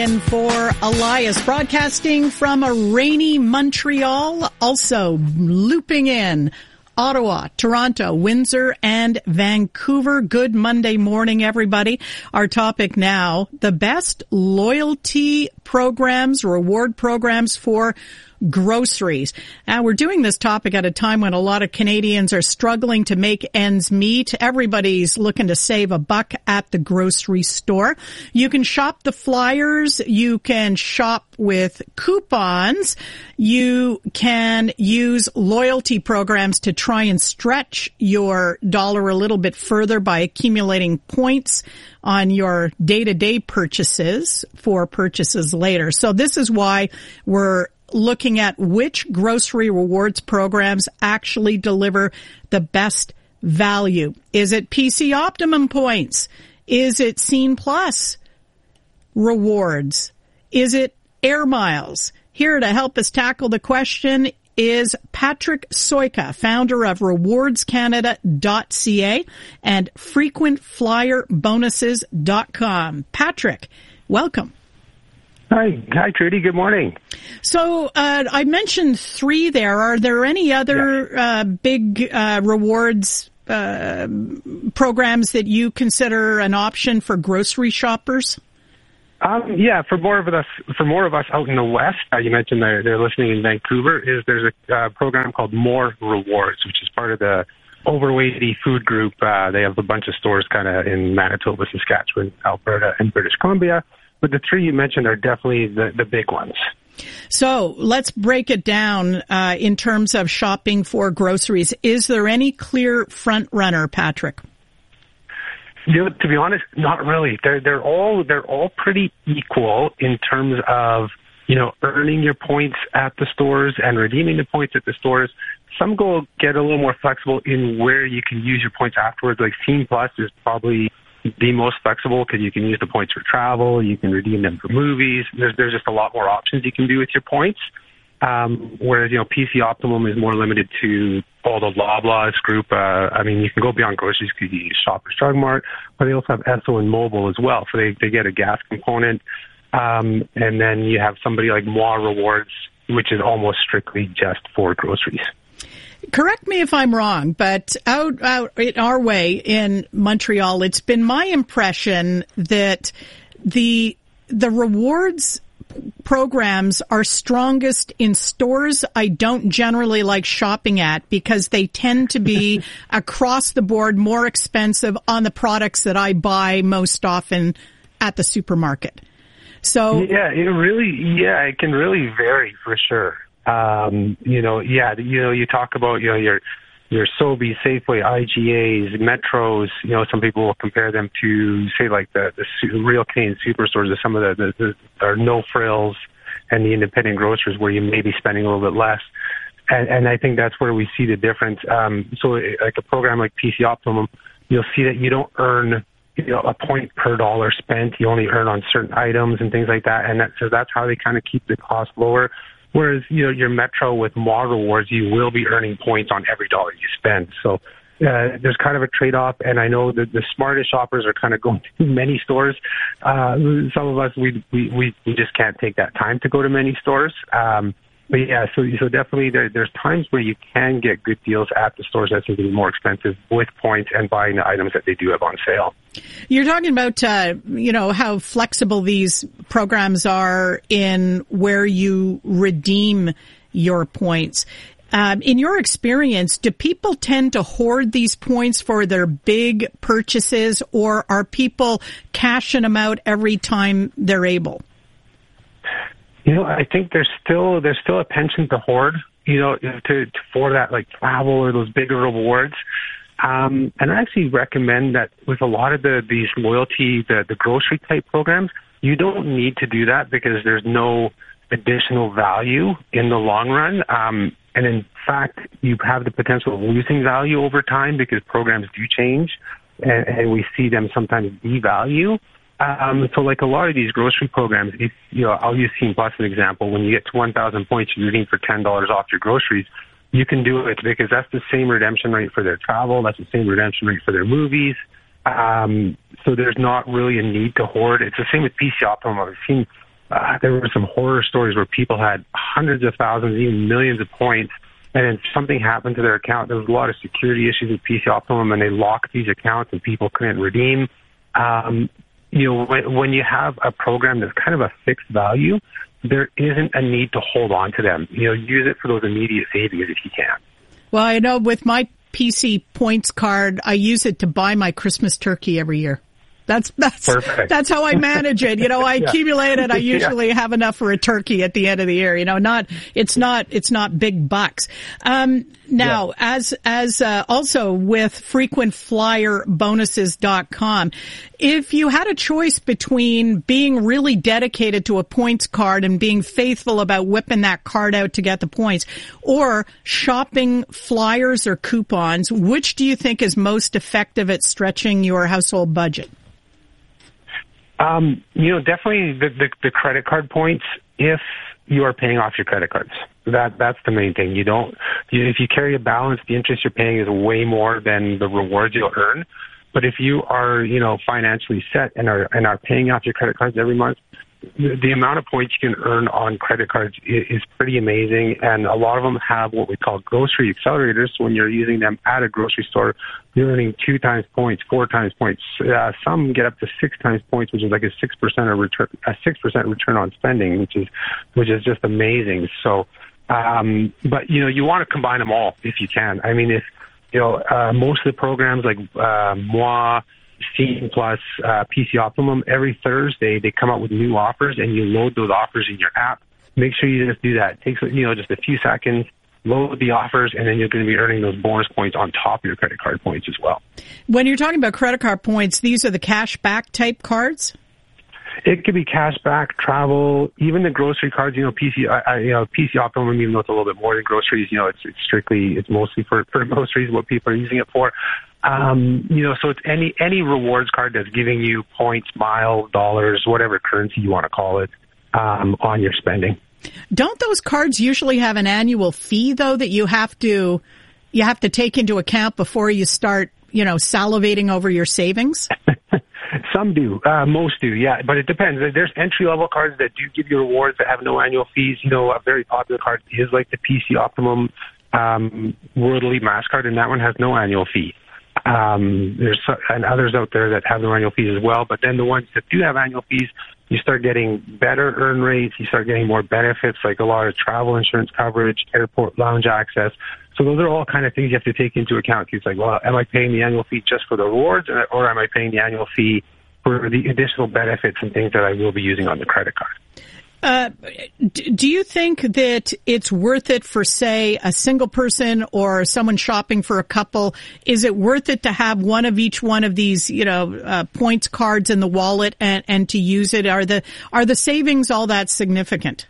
And for Elias, broadcasting from a rainy Montreal, also looping in Ottawa, Toronto, Windsor, and Vancouver. Good Monday morning, everybody. Our topic now, the best loyalty programs, reward programs for groceries. Now, we're doing this topic at a time when a lot of Canadians are struggling to make ends meet. Everybody's looking to save a buck at the grocery store. You can shop the flyers. You can shop with coupons. You can use loyalty programs to try and stretch your dollar a little bit further by accumulating points on your day-to-day purchases for purchases later. So this is why we're looking at which grocery rewards programs actually deliver the best value. Is it PC Optimum points? Is it Scene Plus rewards? Is it Air Miles? Here to help us tackle the question is Patrick Soika, founder of rewardscanada.ca and frequentflyerbonuses.com. Patrick, welcome. Hi, Trudy. Good morning. So I mentioned three there. Are there any other big rewards programs that you consider an option for grocery shoppers? For more of us out in the West, you mentioned they're listening in Vancouver. There's a program called More Rewards, which is part of the Overweighty Food Group. They have a bunch of stores kind of in Manitoba, Saskatchewan, Alberta, and British Columbia. But the three you mentioned are definitely the big ones. So let's break it down in terms of shopping for groceries. Is there any clear front runner, Patrick? To be honest, not really. They're all pretty equal in terms of earning your points at the stores and redeeming the points at the stores. Some get a little more flexible in where you can use your points afterwards. Like Scene Plus is probably the most flexible because you can use the points for travel, you can redeem them for movies. There's just a lot more options you can do with your points. Whereas, PC Optimum is more limited to all the Loblaws group. You can go beyond groceries because you use Shoppers Drug Mart, but they also have Esso and Mobile as well. So they get a gas component. And then you have somebody like Moi Rewards, which is almost strictly just for groceries. Correct me if I'm wrong, but out in our way in Montreal, it's been my impression that the rewards programs are strongest in stores I don't generally like shopping at because they tend to be across the board more expensive on the products that I buy most often at the supermarket. So it can really vary for sure. You talk about, your Sobeys, Safeway, IGAs, Metros, some people will compare them to, say, like the real Canadian superstores or some of the No Frills and the independent grocers where you may be spending a little bit less. And I think that's where we see the difference. So like a program like PC Optimum, you'll see that you don't earn a point per dollar spent. You only earn on certain items and things like that. And that's how they kind of keep the cost lower. Whereas, your Metro with Moi Rewards, you will be earning points on every dollar you spend. So there's kind of a trade-off, and I know that the smartest shoppers are kind of going to many stores. Some of us, we just can't take that time to go to many stores. So definitely there's times where you can get good deals at the stores that's going to be more expensive with points and buying the items that they do have on sale. You're talking about, how flexible these programs are in where you redeem your points. In your experience, do people tend to hoard these points for their big purchases, or are people cashing them out every time they're able? I think there's still a penchant to hoard, for that like travel or those bigger rewards. And I actually recommend that with a lot of these loyalty, the grocery type programs, you don't need to do that because there's no additional value in the long run. And in fact, you have the potential of losing value over time because programs do change and we see them sometimes devalue. So like a lot of these grocery programs, I'll use Scene Plus as an example. When you get to 1,000 points, you're redeeming for $10 off your groceries. You can do it because that's the same redemption rate for their travel. That's the same redemption rate for their movies. So there's not really a need to hoard. It's the same with PC Optimum. I've seen there were some horror stories where people had hundreds of thousands, even millions of points, and then something happened to their account. There was a lot of security issues with PC Optimum, and they locked these accounts, and people couldn't redeem. When you have a program that's kind of a fixed value, there isn't a need to hold on to them. Use it for those immediate savings if you can. Well, I know with my PC points card, I use it to buy my Christmas turkey every year. That's perfect. That's how I manage it. I accumulate it. I usually have enough for a turkey at the end of the year. It's not big bucks. Now, as also with frequentflyerbonuses.com, if you had a choice between being really dedicated to a points card and being faithful about whipping that card out to get the points, or shopping flyers or coupons, which do you think is most effective at stretching your household budget? Definitely the credit card points if you are paying off your credit cards. That's the main thing. If you carry a balance, the interest you're paying is way more than the rewards you'll earn. But if you are, financially set and are paying off your credit cards every month, the amount of points you can earn on credit cards is pretty amazing. And a lot of them have what we call grocery accelerators. So when you're using them at a grocery store, you're earning 2 times points, 4 times points. Some get up to 6 times points, which is like a 6% return on spending, which is just amazing. So, but you want to combine them all if you can. I mean, if most of the programs like Moi, Scene Plus, PC Optimum, every Thursday they come out with new offers, and you load those offers in your app. Make sure you just do that. It takes just a few seconds. Load the offers, and then you're going to be earning those bonus points on top of your credit card points as well. When you're talking about credit card points, these are the cash back type cards? It could be cash back, travel, even the grocery cards. PC Optimum, even though it's a little bit more than groceries, it's mostly for groceries, what people are using it for. So it's any rewards card that's giving you points, miles, dollars, whatever currency you want to call it, on your spending. Don't those cards usually have an annual fee though that you have to take into account before you start, salivating over your savings? Some do. Most do, yeah. But it depends. There's entry-level cards that do give you rewards that have no annual fees. A very popular card is like the PC Optimum World Elite MasterCard, and that one has no annual fee. There's others out there that have no annual fees as well. But then the ones that do have annual fees, you start getting better earn rates. You start getting more benefits, like a lot of travel insurance coverage, airport lounge access. So those are all kind of things you have to take into account. It's like, well, am I paying the annual fee just for the rewards, or am I paying the annual fee for the additional benefits and things that I will be using on the credit card? Do you think that it's worth it for, say, a single person or someone shopping for a couple? Is it worth it to have one of each one of these, points cards in the wallet and to use it? Are the savings all that significant?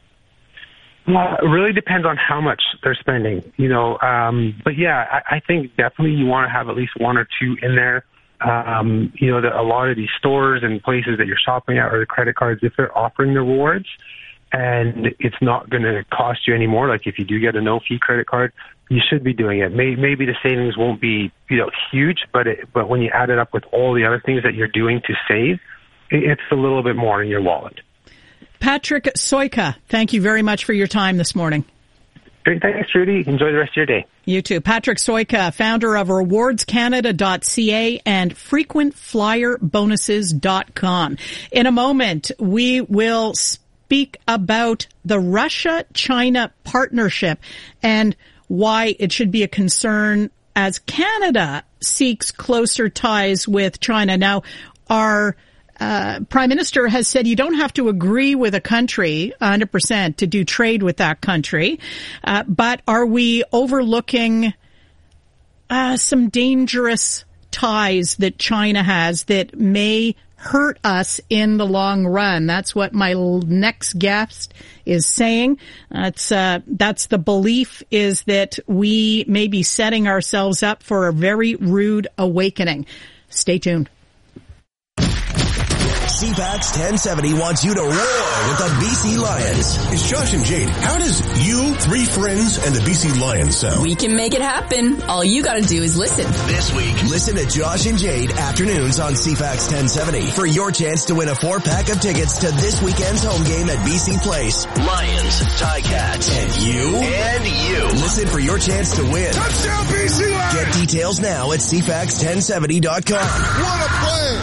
Well, it really depends on how much they're spending, but yeah, I think definitely you want to have at least one or two in there. A lot of these stores and places that you're shopping at, or the credit cards, if they're offering the rewards and it's not going to cost you any more, like if you do get a no-fee credit card, you should be doing it. Maybe the savings won't be, huge, but when you add it up with all the other things that you're doing to save, it's a little bit more in your wallet. Patrick Soika, thank you very much for your time this morning. Great. Thanks, Trudy. Enjoy the rest of your day. You too. Patrick Soika, founder of rewardscanada.ca and frequentflyerbonuses.com. In a moment, we will speak about the Russia-China partnership and why it should be a concern as Canada seeks closer ties with China. Now, our Prime Minister has said you don't have to agree with a country 100% to do trade with that country. But are we overlooking some dangerous ties that China has that may hurt us in the long run? That's what my next guest is saying. That's the belief, is that we may be setting ourselves up for a very rude awakening. Stay tuned. CPAX 1070 wants you to roar with the BC Lions. It's Josh and Jade. How does you, three friends, and the BC Lions sound? We can make it happen. All you gotta do is listen. This week, listen to Josh and Jade afternoons on CPAX 1070 for your chance to win a 4-pack of tickets to this weekend's home game at BC Place. Lions, Ticats, and you. Listen for your chance to win. Touchdown, BC Lions! Get details now at CPAX1070.com. What a play!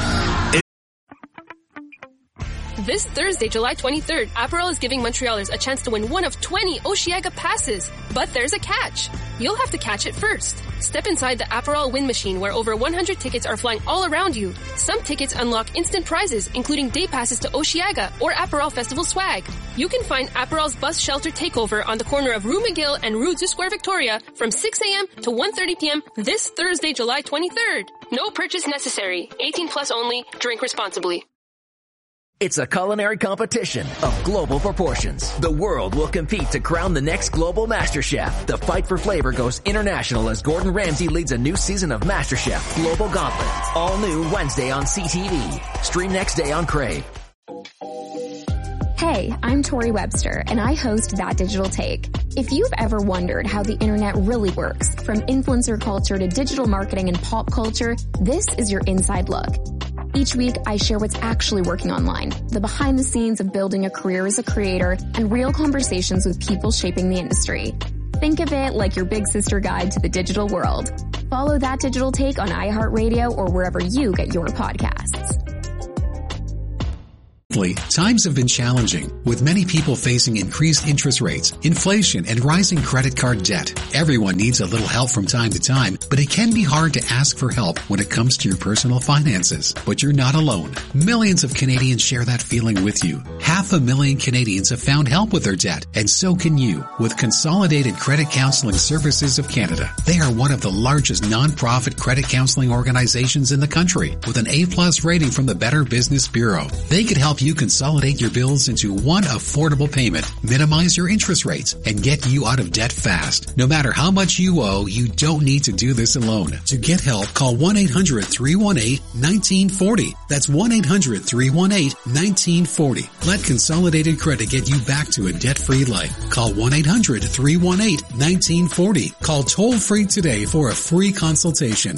This Thursday, July 23rd, Aperol is giving Montrealers a chance to win one of 20 Oceaga passes. But there's a catch. You'll have to catch it first. Step inside the Aperol win machine where over 100 tickets are flying all around you. Some tickets unlock instant prizes, including day passes to Oceaga or Aperol Festival swag. You can find Aperol's bus shelter takeover on the corner of Rue McGill and Rue du Square Victoria from 6 a.m. to 1:30 p.m. this Thursday, July 23rd. No purchase necessary. 18 plus only. Drink responsibly. It's a culinary competition of global proportions. The world will compete to crown the next global MasterChef. The fight for flavor goes international as Gordon Ramsay leads a new season of MasterChef Global Gauntlet. All new Wednesday on CTV. Stream next day on Crave. Hey, I'm Tori Webster, and I host That Digital Take. If you've ever wondered how the internet really works, from influencer culture to digital marketing and pop culture, this is your inside look. Each week, I share what's actually working online, the behind the scenes of building a career as a creator, and real conversations with people shaping the industry. Think of it like your big sister guide to the digital world. Follow That Digital Take on iHeartRadio or wherever you get your podcasts. Times have been challenging, with many people facing increased interest rates, inflation, and rising credit card debt. Everyone needs a little help from time to time, but it can be hard to ask for help when it comes to your personal finances. But you're not alone. Millions of Canadians share that feeling with you. 500,000 Canadians have found help with their debt, and so can you with Consolidated Credit Counseling Services of Canada. They are one of the largest non-profit credit counseling organizations in the country, with an A+ rating from the Better Business Bureau. They could help you consolidate your bills into one affordable payment, minimize your interest rates, and get you out of debt fast. No matter how much you owe, you don't need to do this alone. To get help, call 1-800-318-1940. That's 1-800-318-1940. Let Consolidated Credit get you back to a debt-free life. Call 1-800-318-1940. Call toll-free today for a free consultation.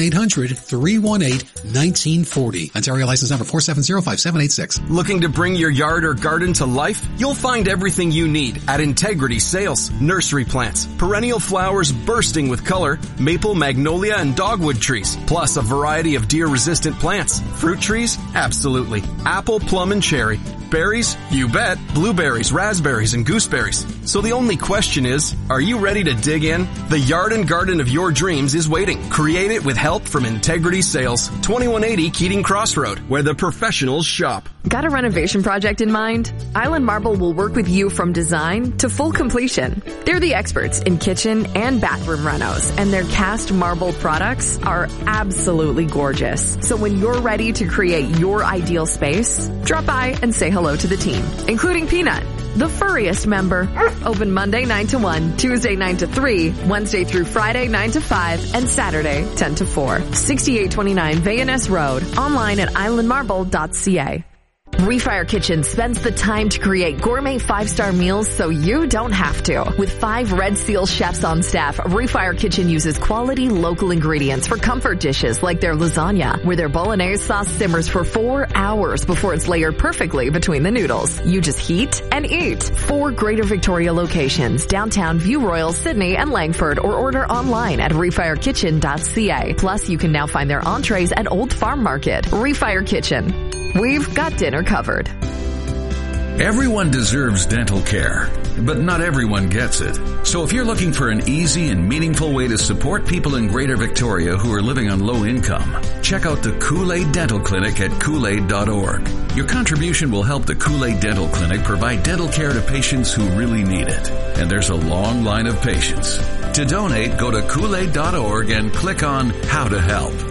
1-800-318-1940. Ontario license number 4705786. Looking to bring your yard or garden to life? You'll find everything you need at Integrity Sales. Nursery plants, perennial flowers bursting with color, maple, magnolia, and dogwood trees, plus a variety of deer-resistant plants. Fruit trees? Absolutely. Apple, plum, and cherry. Berries? You bet. Blueberries, raspberries, and gooseberries. So the only question is, are you ready to dig in? The yard and garden of your dreams is waiting. Create it with help from Integrity Sales. 2180 Keating Crossroad, where the professionals shop. Got a renovation project in mind? Island Marble will work with you from design to full completion. They're the experts in kitchen and bathroom renos, and their cast marble products are absolutely gorgeous. So when you're ready to create your ideal space, drop by and say hello to the team, including Peanut, the furriest member. Open Monday 9 to 1, Tuesday 9 to 3, Wednesday through Friday 9 to 5, and Saturday 10 to 4. 6829 Vayaness Road. Online at islandmarble.ca. Refire Kitchen spends the time to create gourmet 5-star meals so you don't have to. With 5 Red Seal chefs on staff, Refire Kitchen uses quality local ingredients for comfort dishes like their lasagna, where their bolognese sauce simmers for 4 hours before it's layered perfectly between the noodles. You just heat and eat. 4 Greater Victoria locations, downtown, View Royal, Sydney, and Langford, or order online at refirekitchen.ca. Plus, you can now find their entrees at Old Farm Market. Refire Kitchen. We've got dinner covered. Everyone deserves dental care, but not everyone gets it. So if you're looking for an easy and meaningful way to support people in Greater Victoria who are living on low income, check out the Kool-Aid Dental Clinic at Kool-Aid.org. Your contribution will help the Kool-Aid Dental Clinic provide dental care to patients who really need it. And there's a long line of patients. To donate, go to Kool-Aid.org and click on How to Help.